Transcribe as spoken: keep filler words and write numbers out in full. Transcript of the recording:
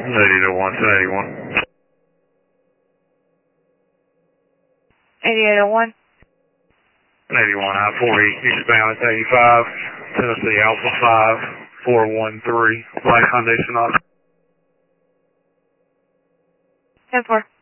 eighty to one, eighty-one. eighty-eight oh one. eighty-one, I four E, eastbound, it's eighty-five, Tennessee Alpha five, four one three, light foundation off. ten four.